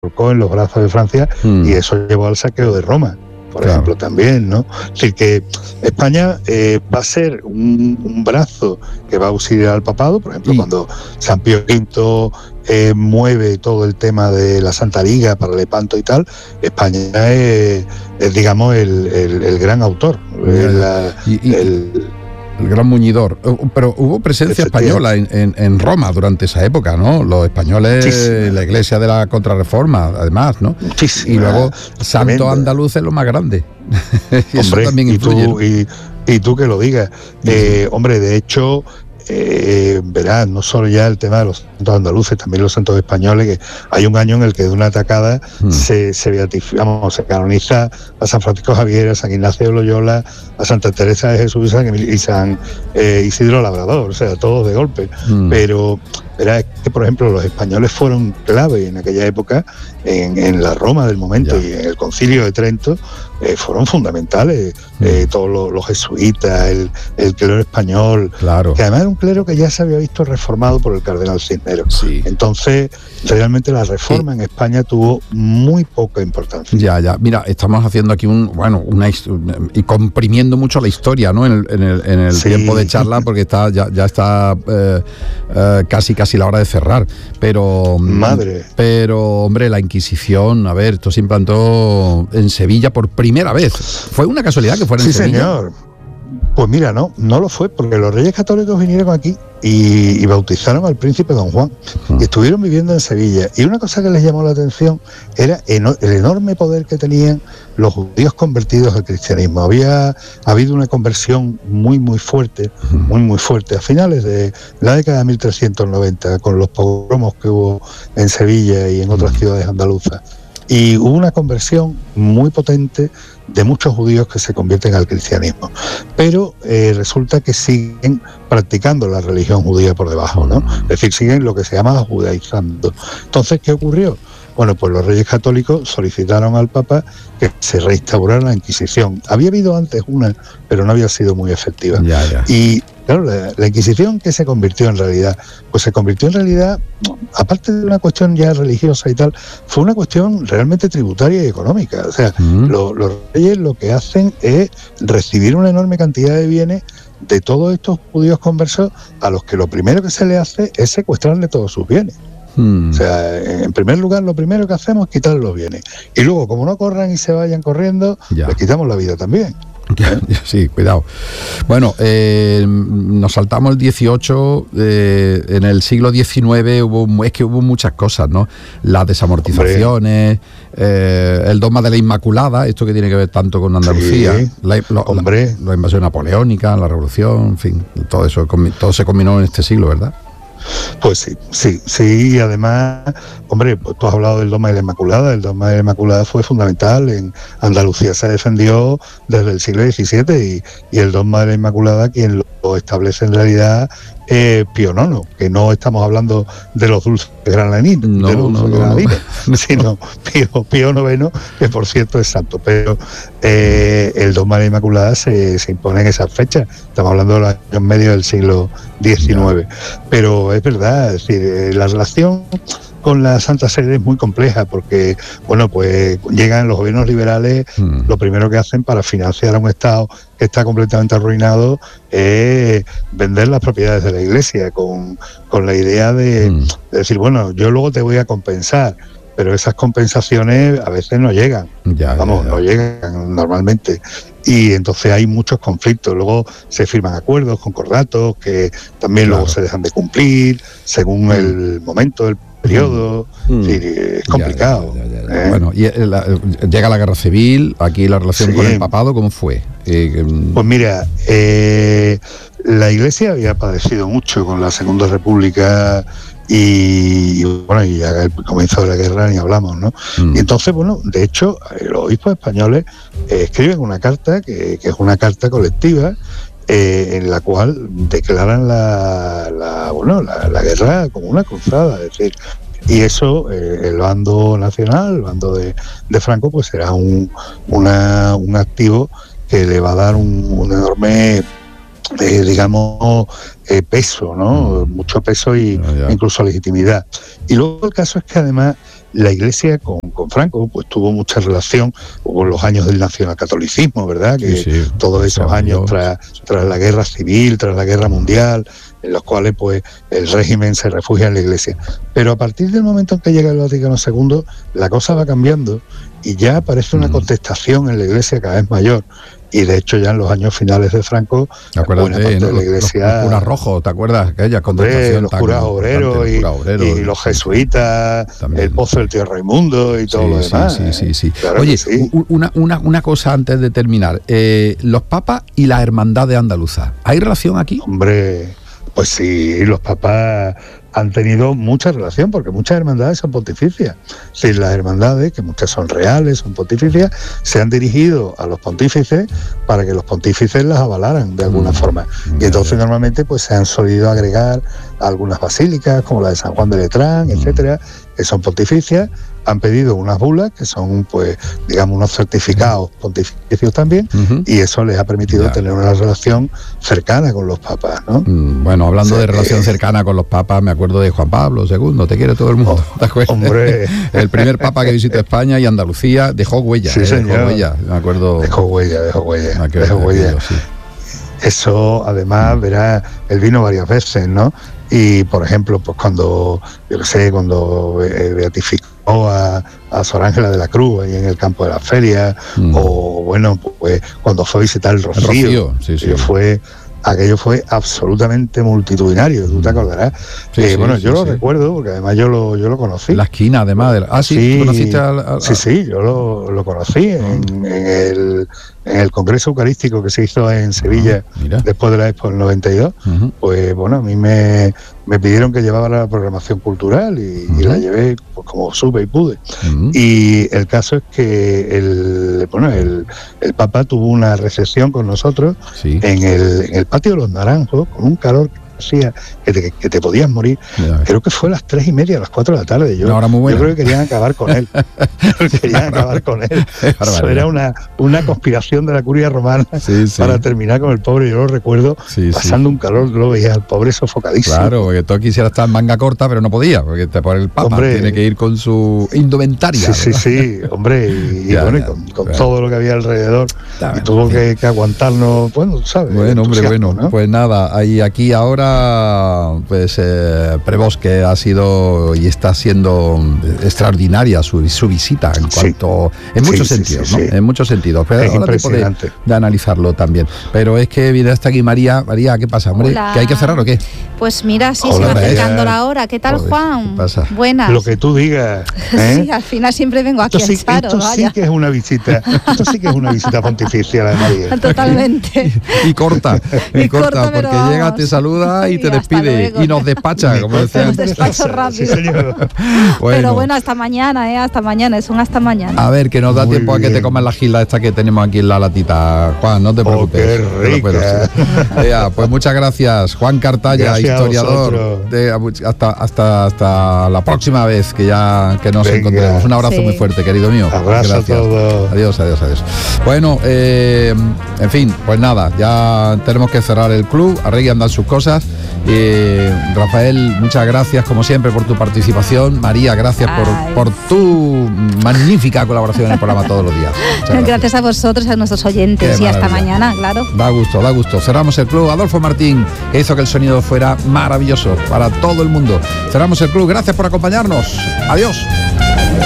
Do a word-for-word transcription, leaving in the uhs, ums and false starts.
volcó en los brazos de Francia mm. y eso llevó al saqueo de Roma, por claro. ejemplo, también, ¿no? Es decir, que España eh, va a ser un, un brazo que va a auxiliar al papado, por ejemplo, y... cuando San Pío quinto eh, mueve todo el tema de la Santa Liga para Lepanto y tal, España es, es digamos, el, el, el gran autor, el, la, y, y... el el gran muñidor. Pero hubo presencia española en, en, en Roma durante esa época, ¿no? Los españoles, muchísima. La iglesia de la Contrarreforma, además, ¿no? Muchísima. Y luego Santo Andaluz es lo más grande. Y hombre, eso también influye. Y tú, y, y tú que lo digas. Eh, hombre, de hecho, eh, verás, no solo ya el tema de los santos andaluces, también los santos españoles, que hay un año en el que de una atacada mm. se, se beatifica, vamos, se canoniza a San Francisco Javier, a San Ignacio de Loyola, a Santa Teresa de Jesús y San, y San eh, Isidro Labrador, o sea, todos de golpe. Mm. Pero verás que, por ejemplo, los españoles fueron clave en aquella época, en, en la Roma del momento ya. Y en el Concilio de Trento, eh, fueron fundamentales. Mm. Eh, todos los, los jesuitas, el, el clero español, claro. que además era un clero que ya se había visto reformado por el cardenal Cisneros. Sí. Entonces, realmente la reforma sí. en España tuvo muy poca importancia. Ya, ya. Mira, estamos haciendo aquí un, bueno, una y comprimiendo mucho la historia, ¿no? En el, en el, en el sí. tiempo de charla, porque está ya, ya está eh, eh, casi casi la hora de cerrar. Pero madre. Pero hombre, la Inquisición, a ver, esto se implantó en Sevilla por primera vez. ¿Fue una casualidad que fuera en sí, Sevilla? Sí, señor. Pues mira, no, no lo fue, porque los Reyes Católicos vinieron aquí y, y bautizaron al príncipe Don Juan, uh-huh. y estuvieron viviendo en Sevilla. Y una cosa que les llamó la atención era eno- el enorme poder que tenían los judíos convertidos al cristianismo. Había habido una conversión muy, muy fuerte, uh-huh. muy, muy fuerte, a finales de la década de mil trescientos noventa, con los pogromos que hubo en Sevilla y en otras uh-huh. ciudades andaluzas. Y hubo una conversión muy potente de muchos judíos que se convierten al cristianismo. Pero eh, resulta que siguen practicando la religión judía por debajo, ¿no? Es decir, siguen lo que se llama judaizando. Entonces, ¿qué ocurrió? Bueno, pues los Reyes Católicos solicitaron al Papa que se reinstaurara la Inquisición. Había habido antes una, pero no había sido muy efectiva. Ya, ya. Y claro, la, la Inquisición, ¿qué se convirtió en realidad? Pues se convirtió en realidad, aparte de una cuestión ya religiosa y tal, fue una cuestión realmente tributaria y económica. O sea, uh-huh. lo, los reyes lo que hacen es recibir una enorme cantidad de bienes de todos estos judíos conversos, a los que lo primero que se les hace es secuestrarle todos sus bienes. Hmm. O sea, en primer lugar, lo primero que hacemos es quitarles los bienes. Y luego, como no corran y se vayan corriendo, ya. les quitamos la vida también. Ya, ya, sí, cuidado. Bueno, eh, nos saltamos el dieciocho, eh, en el siglo diecinueve hubo, es que hubo muchas cosas, ¿no? Las desamortizaciones, eh, el dogma de la Inmaculada, esto que tiene que ver tanto con Andalucía, sí, la, lo, hombre. La, la invasión napoleónica, la revolución, en fin, todo eso, todo se combinó en este siglo, ¿verdad? Pues sí, sí, sí, y además, hombre, pues tú has hablado del dogma de la Inmaculada. El dogma de la Inmaculada fue fundamental. En Andalucía se defendió desde el siglo diecisiete y, y el dogma de la Inmaculada quien lo establece en realidad es Pío nono, que no estamos hablando de los dulces granadinos, no, de los dulces no, granadinos, no. sino Pío, Pío noveno, que por cierto es santo. Pero eh, el dogma de la Inmaculada se, se impone en esas fechas. Estamos hablando de los años medios del siglo diecinueve. No. Pero es verdad, es decir, la relación con la Santa Sede es muy compleja porque, bueno, pues llegan los gobiernos liberales, mm. lo primero que hacen para financiar a un Estado que está completamente arruinado es vender las propiedades de la Iglesia con, con la idea de, mm. de decir, bueno, yo luego te voy a compensar, pero esas compensaciones a veces no llegan, ya, vamos, ya, ya. no llegan normalmente. Y entonces hay muchos conflictos, luego se firman acuerdos, concordatos, que también claro. luego se dejan de cumplir según mm. el momento del periodo, mm. sí, es complicado. Ya, ya, ya, ya. ¿Eh? Bueno, y la, llega la guerra civil, aquí la relación sí. con el papado, ¿cómo fue? Eh, pues mira, eh, la Iglesia había padecido mucho con la Segunda República y, y bueno, y ya el comienzo de la guerra ni hablamos, ¿no? Mm. Y entonces, bueno, de hecho, los obispos españoles eh, escriben una carta que, que es una carta colectiva, Eh, en la cual declaran la, la bueno la, la guerra como una cruzada, es decir, y eso eh, el bando nacional, el bando de, de Franco, pues será un una, un activo que le va a dar un, un enorme eh, digamos eh, peso, ¿no? Mm. Mucho peso y no, incluso legitimidad. Y luego el caso es que además la Iglesia con, con Franco pues tuvo mucha relación con los años del nacionalcatolicismo, ¿verdad? Que sí, sí, todos esos años tras, tras la guerra civil, tras la guerra mundial, en los cuales pues el régimen se refugia en la Iglesia. Pero a partir del momento en que llega el Vaticano segundo, la cosa va cambiando y ya aparece una contestación en la Iglesia cada vez mayor. Y de hecho ya en los años finales de Franco, buena parte de, de la Iglesia... Los, los curas rojos, ¿te acuerdas? Aquella contestación los curas obreros y, obrero, y los jesuitas, también. El Pozo del Tío Raimundo y todo sí, lo demás. Sí, sí, sí. sí. Claro Oye, sí. una, una, una cosa antes de terminar. Eh, los papas y la hermandad de Andaluza, ¿hay relación aquí? Hombre, pues sí, los papas han tenido mucha relación, porque muchas hermandades son pontificias. Sí, las hermandades, que muchas son reales, son pontificias, se han dirigido a los pontífices para que los pontífices las avalaran de alguna mm, forma. Y entonces normalmente pues se han solido agregar a algunas basílicas, como la de San Juan de Letrán, mm. etcétera, que son pontificias. Han pedido unas bulas que son, pues, digamos, unos certificados pontificios también, uh-huh. y eso les ha permitido ya. tener una relación cercana con los papas, ¿no? Mm, bueno, hablando o sea, de relación eh, cercana con los papas, me acuerdo de Juan Pablo segundo, te quiere todo el mundo, oh, ¿te acuerdas? Hombre. El primer papa que visitó España y Andalucía dejó huella, sí, eh, señor. dejó huella, me acuerdo. Dejó huella, dejó huella, me dejó huella. Aquello, sí. Eso, además, mm. verá, él vino varias veces, ¿no? Y, por ejemplo, pues cuando, yo qué sé, cuando eh, beatificó a, a Sor Ángela de la Cruz ahí en el campo de la feria, mm. o bueno, pues cuando fue a visitar el Rocío, el Rocío sí, sí. fue... Aquello fue absolutamente multitudinario, tú te acordarás. Sí, eh, sí, bueno, sí, yo sí. lo recuerdo, porque además yo lo, yo lo conocí. La esquina, además. De la... Ah, sí, sí, ¿tú conociste al, al... Sí, sí, yo lo, lo conocí en, en, el, en el Congreso Eucarístico que se hizo en Sevilla uh-huh. después de la Expo del noventa y dos. Uh-huh. Pues bueno, a mí me, me pidieron que llevara la programación cultural y, uh-huh. y la llevé pues, como supe y pude. Uh-huh. Y el caso es que el, bueno, el, el Papa tuvo una recepción con nosotros sí. en el, en el Patio de los Naranjos, con un calor que hacía que te, que te podías morir. Ya. Creo que fue a las tres y media, a las cuatro de la tarde. Yo, no, muy yo creo que querían acabar con él. querían acabar con él. Eso era una, una conspiración de la curia romana sí, sí. para terminar con el pobre. Yo lo recuerdo sí, pasando sí. un calor, lo veía al pobre sofocadísimo. Claro, porque tú quisieras estar en manga corta, pero no podía, porque te pone el Papa, hombre, tiene que ir con su indumentaria. Sí, ¿verdad? sí, sí, hombre, y, ya, y bueno, ya, con, con claro. todo lo que había alrededor. Ya, y tuvo que, que aguantarnos, bueno, ¿sabes? Bueno, hombre, bueno, ¿no? Pues nada, ahí aquí ahora pues eh, Prebosque ha sido y está siendo extraordinaria su, su visita en cuanto sí. en muchos sí, sentidos, sí, sí, ¿no? Sí. En muchos sentidos. Pero es impresionante de, de analizarlo también. Pero es que viene hasta aquí María. María, ¿qué pasa, hombre? Hola. ¿Que hay que cerrar o qué? Pues mira, sí, Hola, se va acercando la hora. ¿Qué tal, Joder, Juan? ¿qué pasa? Buenas. Lo que tú digas. ¿eh? Sí, al final siempre vengo aquí esto sí, al Charo, esto vaya. sí que es una visita. Esto sí que es una visita pontificia, la de María. Totalmente. Y, y corta, y, y corta, corta porque vamos. Llega, te saluda y te sí, despide y nos despacha, como decía. Nos despacho rápido. Sí, señor. Bueno. Pero bueno, hasta mañana, ¿eh? Hasta mañana, es un hasta mañana. A ver, que nos da Muy tiempo bien. a que te comas la gila esta que tenemos aquí en la latita. Juan, no te preocupes. Oh, qué rica. Pero, pero, sí. Ya, pues muchas gracias, Juan Cartaya, gracias historiador. De, hasta, hasta, hasta la próxima vez que ya que nos Venga. encontremos. Un abrazo sí. muy fuerte, querido mío. Abrazo gracias. a todos. Adiós, adiós, adiós. Bueno, eh, en fin, pues nada, ya tenemos que cerrar el club. Arregui andan sus cosas. Eh, Rafael, muchas gracias como siempre por tu participación. María, gracias por, por tu magnífica colaboración en el programa todos los días. Gracias. gracias a vosotros, a nuestros oyentes. Qué y hasta maravilla. Mañana, claro. Da gusto, da gusto. Cerramos el club. Adolfo Martín, que hizo que el sonido fuera maravilloso para todo el mundo. Cerramos el club. Gracias por acompañarnos. Adiós.